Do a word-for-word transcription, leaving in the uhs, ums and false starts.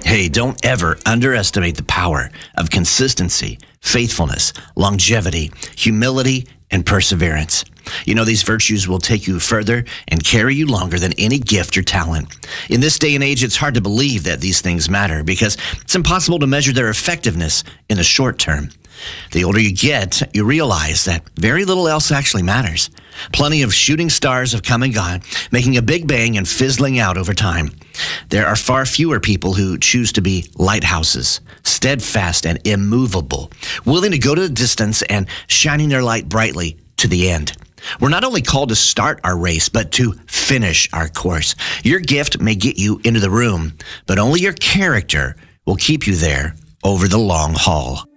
Hey, don't ever underestimate the power of consistency, faithfulness, longevity, humility, and perseverance. You know, these virtues will take you further and carry you longer than any gift or talent. In this day and age, it's hard to believe that these things matter because it's impossible to measure their effectiveness in the short term. The older you get, you realize that very little else actually matters. Plenty of shooting stars have come and gone, making a big bang and fizzling out over time. There are far fewer people who choose to be lighthouses, steadfast and immovable, willing to go to the distance and shining their light brightly to the end. We're not only called to start our race, but to finish our course. Your gift may get you into the room, but only your character will keep you there over the long haul.